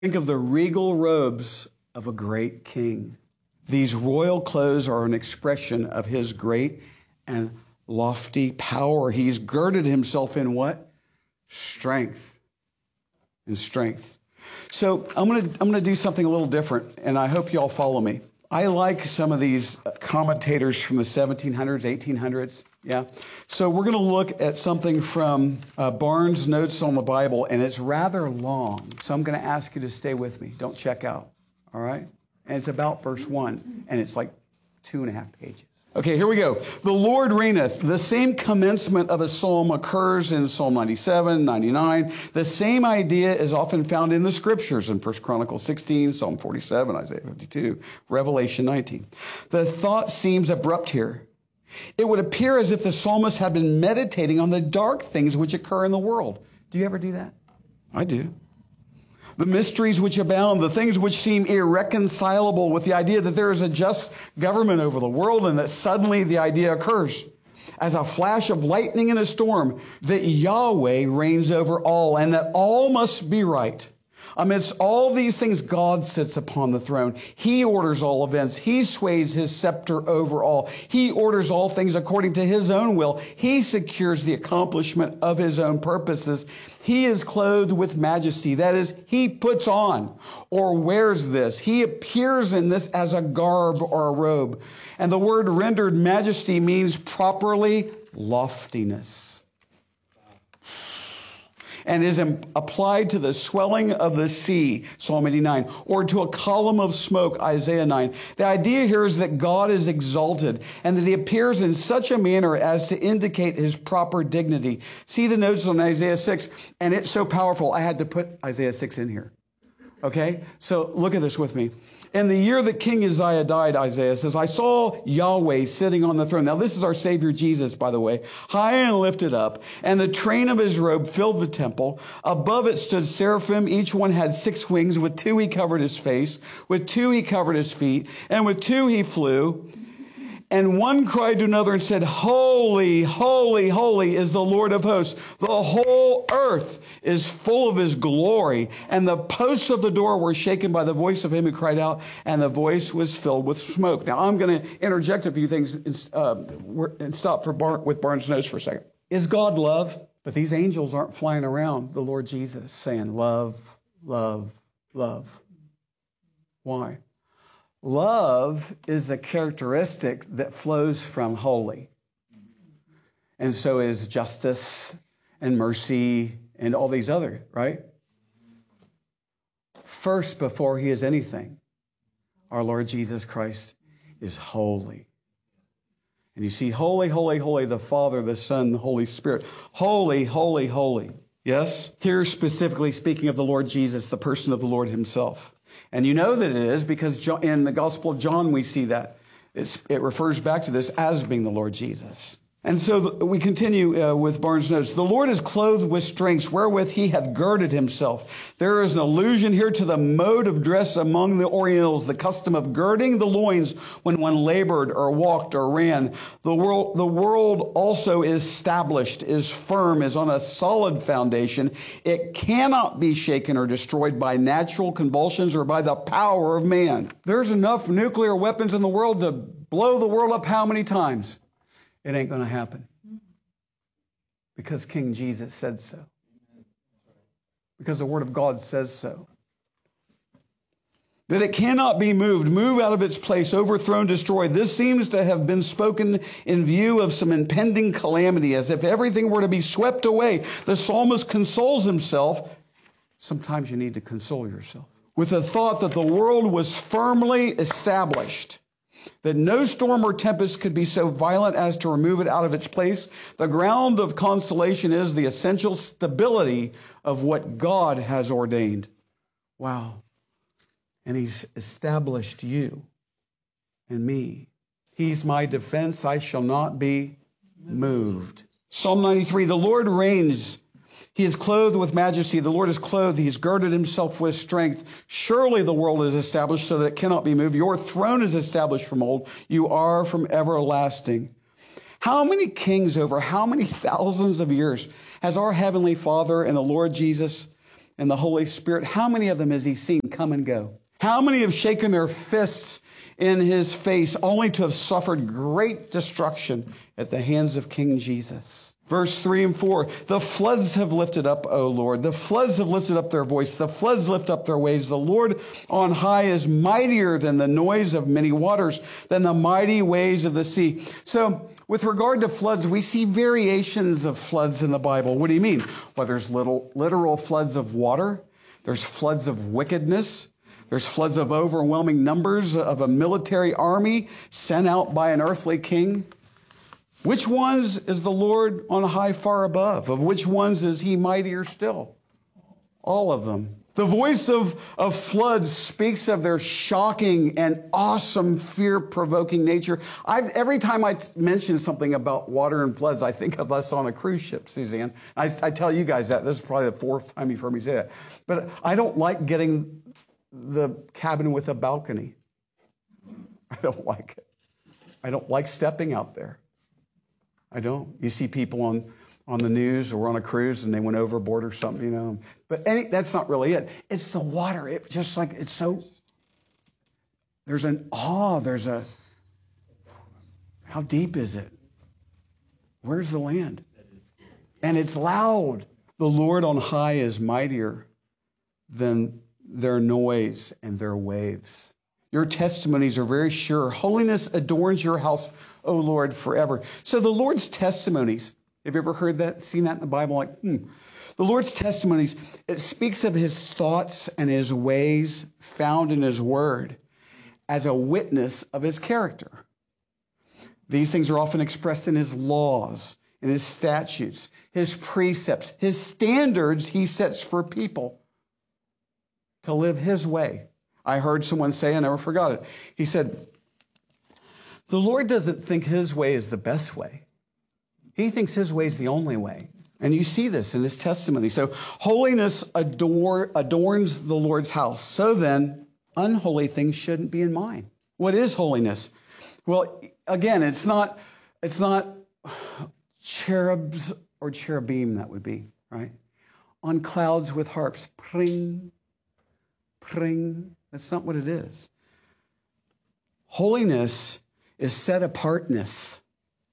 Think of the regal robes of a great king. These royal clothes are an expression of his great and lofty power. He's girded himself in what? Strength. In strength. So I'm gonna do something a little different, and I hope you all follow me. I like some of these commentators from the 1700s, 1800s. Yeah. So we're going to look at something from Barnes' Notes on the Bible, and it's rather long. So I'm going to ask you to stay with me. Don't check out. All right? And it's about verse 1, and it's like 2.5 pages. Okay, here we go. The Lord reigneth. The same commencement of a psalm occurs in Psalm 97, 99. The same idea is often found in the scriptures in 1 Chronicles 16, Psalm 47, Isaiah 52, Revelation 19. The thought seems abrupt here. It would appear as if the psalmist had been meditating on the dark things which occur in the world. Do you ever do that? I do. The mysteries which abound, the things which seem irreconcilable with the idea that there is a just government over the world, and that suddenly the idea occurs as a flash of lightning in a storm that Yahweh reigns over all and that all must be right. Amidst all these things, God sits upon the throne. He orders all events. He sways his scepter over all. He orders all things according to his own will. He secures the accomplishment of his own purposes. He is clothed with majesty. That is, he puts on or wears this. He appears in this as a garb or a robe. And the word rendered majesty means properly loftiness, and is applied to the swelling of the sea, Psalm 89, or to a column of smoke, Isaiah 9. The idea here is that God is exalted and that he appears in such a manner as to indicate his proper dignity. See the notes on Isaiah 6, and it's so powerful. I had to put Isaiah 6 in here. Okay? So look at this with me. In the year that King Uzziah died, Isaiah says, I saw Yahweh sitting on the throne. Now, this is our Savior Jesus, by the way, high and lifted up, and the train of his robe filled the temple. Above it stood seraphim. Each one had 6 wings. With 2 he covered his face. With 2 he covered his feet. And with 2 he flew. And one cried to another and said, Holy, holy, holy is the Lord of hosts. The whole earth is full of his glory. And the posts of the door were shaken by the voice of him who cried out, and the voice was filled with smoke. Now, I'm going to interject a few things and stop with Barnes' Notes for a second. Is God love? But these angels aren't flying around the Lord Jesus saying, love, love, love. Why? Love is a characteristic that flows from holy. And so is justice and mercy and all these other, right? First, before he is anything, our Lord Jesus Christ is holy. And you see, holy, holy, holy, the Father, the Son, the Holy Spirit. Holy, holy, holy. Yes? Here specifically speaking of the Lord Jesus, the person of the Lord himself. And you know that it is because in the Gospel of John we see that. It refers back to this as being the Lord Jesus. And so we continue with Barnes' Notes. The Lord is clothed with strength, wherewith he hath girded himself. There is an allusion here to the mode of dress among the Orientals, the custom of girding the loins when one labored or walked or ran. The world also is established, is firm, is on a solid foundation. It cannot be shaken or destroyed by natural convulsions or by the power of man. There's enough nuclear weapons in the world to blow the world up how many times? It ain't going to happen because King Jesus said so, because the Word of God says so. That it cannot be moved out of its place, overthrown, destroyed. This seems to have been spoken in view of some impending calamity, as if everything were to be swept away. The psalmist consoles himself. Sometimes you need to console yourself with the thought that the world was firmly established, that no storm or tempest could be so violent as to remove it out of its place. The ground of consolation is the essential stability of what God has ordained. Wow. And he's established you and me. He's my defense. I shall not be moved. Psalm 93, the Lord reigns. He is clothed with majesty. The Lord is clothed. He's girded himself with strength. Surely the world is established so that it cannot be moved. Your throne is established from old. You are from everlasting. How many kings over how many thousands of years has our Heavenly Father and the Lord Jesus and the Holy Spirit, how many of them has he seen come and go? How many have shaken their fists in his face only to have suffered great destruction at the hands of King Jesus? Verse 3 and 4, the floods have lifted up, O Lord. The floods have lifted up their voice. The floods lift up their waves. The Lord on high is mightier than the noise of many waters, than the mighty waves of the sea. So with regard to floods, we see variations of floods in the Bible. What do you mean? Well, there's literal floods of water. There's floods of wickedness. There's floods of overwhelming numbers of a military army sent out by an earthly king. Which ones is the Lord on high far above? Of which ones is he mightier still? All of them. The voice of floods speaks of their shocking and awesome, fear-provoking nature. Every time I mention something about water and floods, I think of us on a cruise ship, Suzanne. I tell you guys that. This is probably the fourth time you've heard me say that. But I don't like getting the cabin with a balcony. I don't like it. I don't like stepping out there. I don't. You see people on the news or on a cruise and they went overboard or something, you know. But that's not really it. It's the water. It just like, it's so, there's an awe. How deep is it? Where's the land? And it's loud. The Lord on high is mightier than their noise and their waves. Your testimonies are very sure. Holiness adorns your house, O Lord, forever. So the Lord's testimonies, have you ever heard that, seen that in the Bible? Like, The Lord's testimonies, it speaks of his thoughts and his ways found in his word as a witness of his character. These things are often expressed in his laws, in his statutes, his precepts, his standards he sets for people to live his way. I heard someone say, I never forgot it. He said, the Lord doesn't think his way is the best way. He thinks his way is the only way. And you see this in his testimony. So holiness adorns the Lord's house. So then, unholy things shouldn't be in mine. What is holiness? Well, again, it's not cherubs or cherubim, that would be, right? On clouds with harps, pring, pring. That's not what it is. Holiness is set apartness,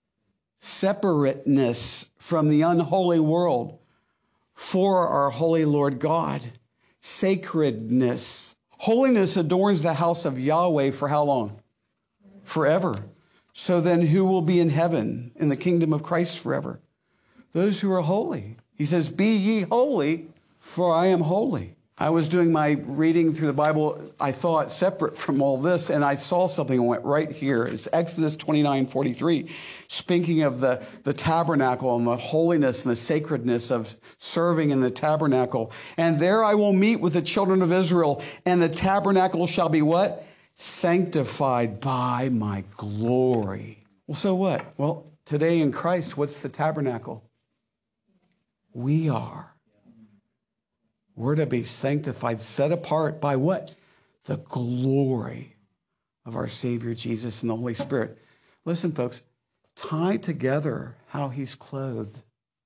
separateness from the unholy world for our holy Lord God, sacredness. Holiness adorns the house of Yahweh for how long? Forever. So then who will be in heaven in the kingdom of Christ forever? Those who are holy. He says, be ye holy, for I am holy. I was doing my reading through the Bible, I thought, separate from all this, and I saw something that went right here. It's Exodus 29:43, speaking of the tabernacle and the holiness and the sacredness of serving in the tabernacle. And there I will meet with the children of Israel, and the tabernacle shall be what? Sanctified by my glory. Well, so what? Well, today in Christ, what's the tabernacle? We are. We're to be sanctified, set apart by what? The glory of our Savior Jesus and the Holy Spirit. Listen, folks, tie together how he's clothed,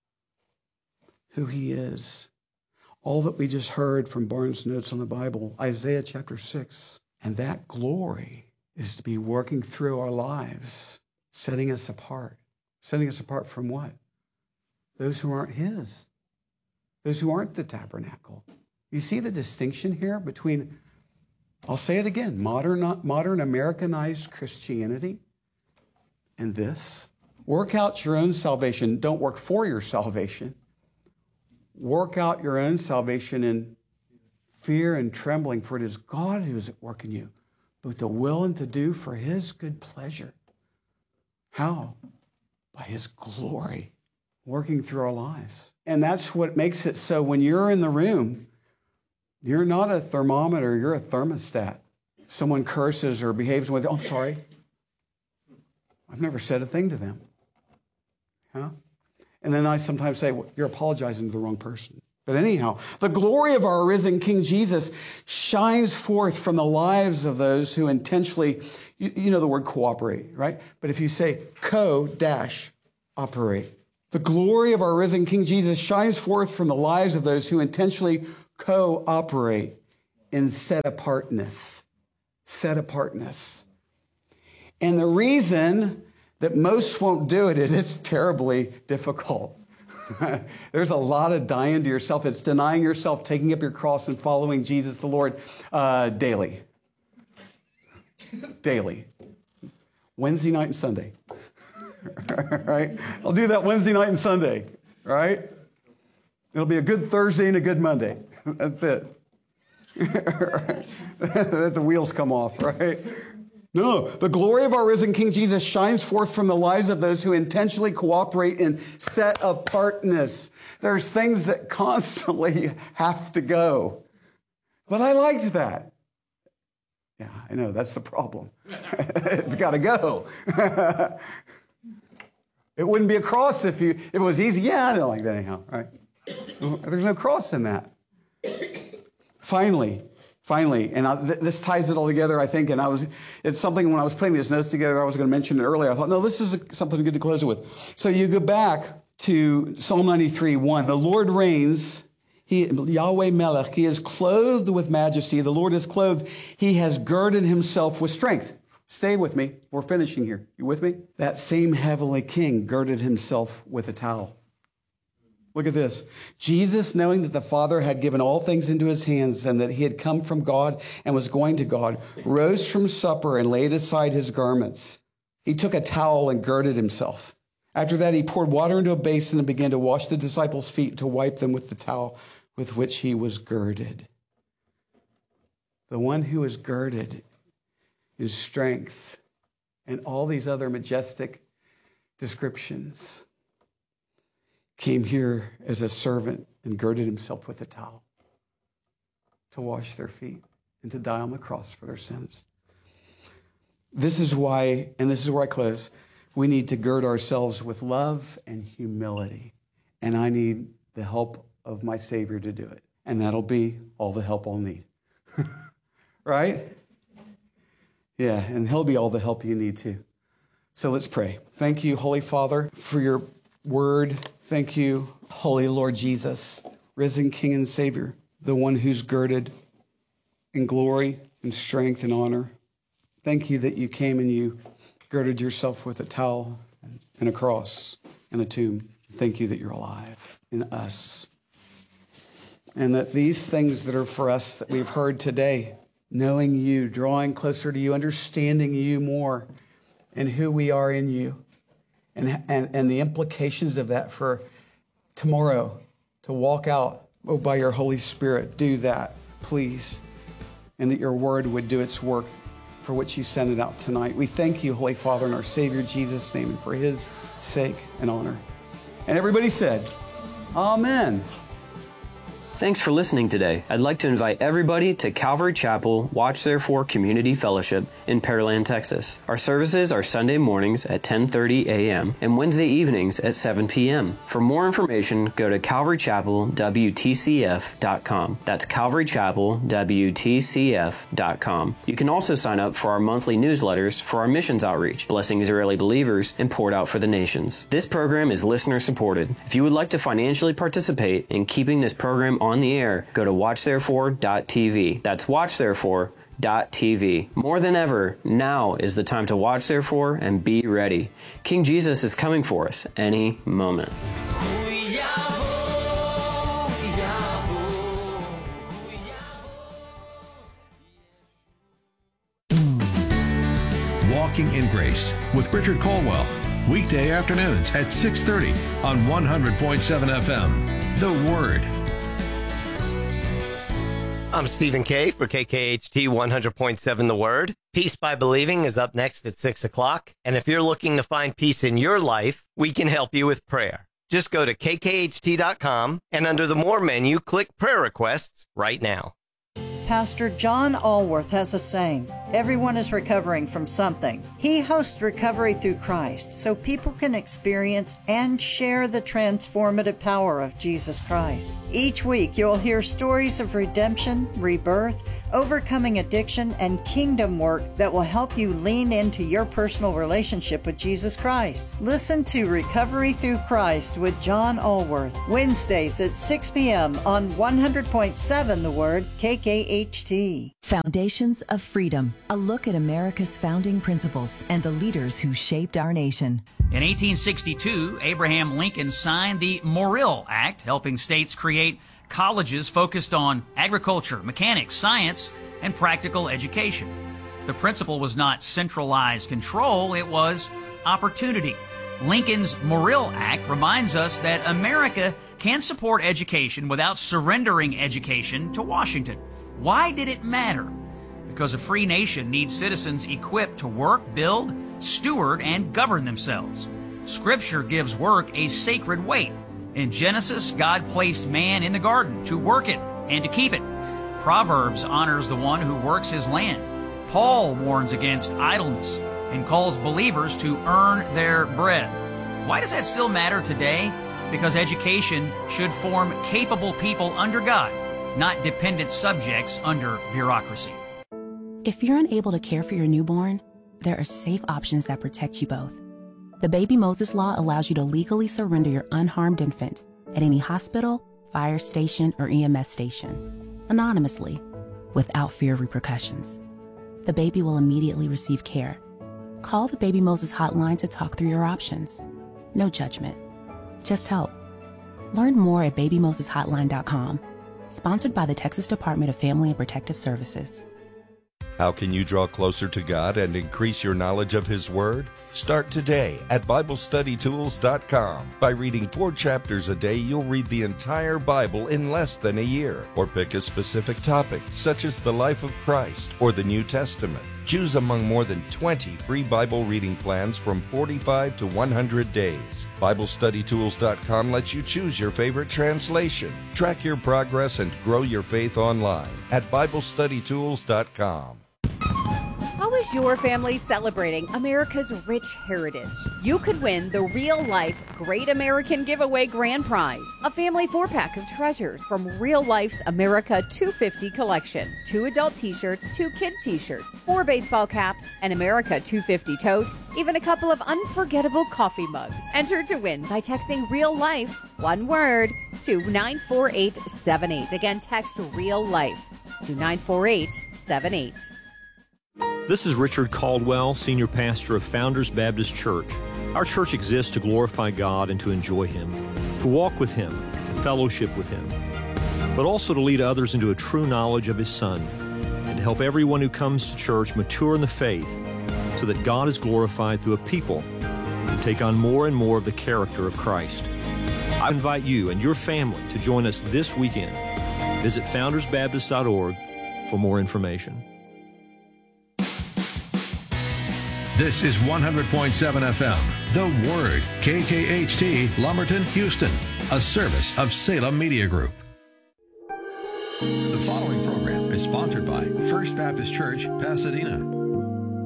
who he is. All that we just heard from Barnes' Notes on the Bible, Isaiah chapter 6. And that glory is to be working through our lives, setting us apart. Setting us apart from what? Those who aren't his. Those who aren't the tabernacle. You see the distinction here between, I'll say it again, modern Americanized Christianity and this. Work out your own salvation. Don't work for your salvation. Work out your own salvation in fear and trembling, for it is God who is at work in you, both to will and to do for his good pleasure. How? By his glory working through our lives. And that's what makes it so when you're in the room, you're not a thermometer, you're a thermostat. Someone curses or behaves with, oh, I'm sorry. I've never said a thing to them. Huh? And then I sometimes say, well, you're apologizing to the wrong person. But anyhow, the glory of our risen King Jesus shines forth from the lives of those who intentionally, you know the word cooperate, right? But if you say co-operate, the glory of our risen King Jesus shines forth from the lives of those who intentionally cooperate in set apartness. Set apartness. And the reason that most won't do it is it's terribly difficult. There's a lot of dying to yourself. It's denying yourself, taking up your cross, and following Jesus the Lord daily. Daily. Wednesday night and Sunday. Right? I'll do that Wednesday night and Sunday. Right? It'll be a good Thursday and a good Monday. That's it. Let the wheels come off, right? No, the glory of our risen King Jesus shines forth from the lives of those who intentionally cooperate in set apartness. There's things that constantly have to go. But I liked that. Yeah, I know, that's the problem. It's got to go. It wouldn't be a cross if it was easy. Yeah, I don't like that anyhow, right? There's no cross in that. Finally, and this ties it all together, I think, and it's something when I was putting these notes together, I was going to mention it earlier. I thought, no, this is something good to close it with. So you go back to Psalm 93:1. The Lord reigns, Yahweh Melech, he is clothed with majesty. The Lord is clothed. He has girded himself with strength. Stay with me. We're finishing here. You with me? That same heavenly king girded himself with a towel. Look at this. Jesus, knowing that the Father had given all things into his hands and that he had come from God and was going to God, rose from supper and laid aside his garments. He took a towel and girded himself. After that, he poured water into a basin and began to wash the disciples' feet and to wipe them with the towel with which he was girded. The one who is girded is strength and all these other majestic descriptions. Came here as a servant and girded himself with a towel to wash their feet and to die on the cross for their sins. This is why, and this is where I close, we need to gird ourselves with love and humility. And I need the help of my Savior to do it. And that'll be all the help I'll need. Right? Yeah, and he'll be all the help you need too. So let's pray. Thank you, Holy Father, for your word. Thank you, Holy Lord Jesus, risen King and Savior, the one who's girded in glory and strength and honor. Thank you that you came and you girded yourself with a towel and a cross and a tomb. Thank you that you're alive in us. And that these things that are for us that we've heard today, knowing you, drawing closer to you, understanding you more and who we are in you, and the implications of that for tomorrow to walk out by your Holy Spirit. Do that, please. And that your word would do its work for which you sent it out tonight. We thank you, Holy Father, in our Savior Jesus' name and for his sake and honor. And everybody said, Amen. Thanks for listening today. I'd like to invite everybody to Calvary Chapel Watch Therefore Community Fellowship in Pearland, Texas. Our services are Sunday mornings at 10:30 a.m. and Wednesday evenings at 7 p.m. For more information, go to calvarychapelwtcf.com. That's calvarychapelwtcf.com. You can also sign up for our monthly newsletters for our missions outreach, Blessing Israeli Believers, and Poured Out for the Nations. This program is listener supported. If you would like to financially participate in keeping this program on the air, go to watchtherefore.tv. That's watchtherefore.tv. More than ever, now is the time to watch therefore and be ready. King Jesus is coming for us any moment. Walking in Grace with Richard Colwell. Weekday afternoons at 6:30 on 100.7 FM. The Word. I'm Stephen Kay for KKHT 100.7 The Word. Peace by Believing is up next at 6 o'clock. And if you're looking to find peace in your life, we can help you with prayer. Just go to kkht.com and under the More menu, click Prayer Requests right now. Pastor John Allworth has a saying, Everyone is recovering from something. He hosts Recovery Through Christ so people can experience and share the transformative power of Jesus Christ. Each week, you'll hear stories of redemption, rebirth, overcoming addiction, and kingdom work that will help you lean into your personal relationship with Jesus Christ. Listen to Recovery Through Christ with John Allworth, Wednesdays at 6 p.m. on 100.7 The Word, KKHT. Foundations of Freedom, a look at America's founding principles and the leaders who shaped our nation. In 1862, Abraham Lincoln signed the Morrill Act, helping states create colleges focused on agriculture, mechanics, science, and practical education. The principle was not centralized control, it was opportunity. Lincoln's Morrill Act reminds us that America can support education without surrendering education to Washington. Why did it matter? Because a free nation needs citizens equipped to work, build, steward, and govern themselves. Scripture gives work a sacred weight. In Genesis, God placed man in the garden to work it and to keep it. Proverbs honors the one who works his land. Paul warns against idleness and calls believers to earn their bread. Why does that still matter today? Because education should form capable people under God, not dependent subjects under bureaucracy. If you're unable to care for your newborn, there are safe options that protect you both. The Baby Moses Law allows you to legally surrender your unharmed infant at any hospital, fire station, or EMS station, anonymously, without fear of repercussions. The baby will immediately receive care. Call the Baby Moses hotline to talk through your options. No judgment, just help. Learn more at babymoseshotline.com. Sponsored by the Texas Department of Family and Protective Services. How can you draw closer to God and increase your knowledge of His Word? Start today at BibleStudyTools.com. By reading 4 chapters a day, you'll read the entire Bible in less than a year. Or pick a specific topic, such as the life of Christ or the New Testament. Choose among more than 20 free Bible reading plans from 45 to 100 days. BibleStudyTools.com lets you choose your favorite translation. Track your progress and grow your faith online at BibleStudyTools.com. How is your family celebrating America's rich heritage? You could win the Real Life Great American Giveaway Grand Prize, a family 4-pack of treasures from Real Life's America 250 collection. 2 adult t-shirts, 2 kid t-shirts, 4 baseball caps, an America 250 tote, even a couple of unforgettable coffee mugs. Enter to win by texting Real Life, one word, to 94878. Again, text Real Life to 94878. This is Richard Caldwell, Senior Pastor of Founders Baptist Church. Our church exists to glorify God and to enjoy Him, to walk with Him, to fellowship with Him, but also to lead others into a true knowledge of His Son, and to help everyone who comes to church mature in the faith so that God is glorified through a people who take on more and more of the character of Christ. I invite you and your family to join us this weekend. Visit foundersbaptist.org for more information. This is 100.7 FM, The Word, KKHT, Lumberton, Houston, a service of Salem Media Group. The following program is sponsored by First Baptist Church, Pasadena.